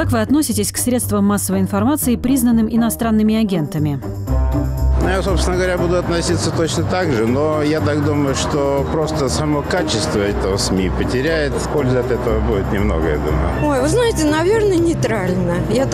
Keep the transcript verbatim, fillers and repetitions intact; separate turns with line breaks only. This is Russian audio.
Как вы относитесь к средствам массовой информации, признанным иностранными агентами?
Ну, я, собственно говоря, буду относиться точно так же, но я так думаю, что просто само качество этого СМИ потеряет. Пользы от этого будет немного, я думаю.
Ой, вы знаете, наверное, нейтрально. Я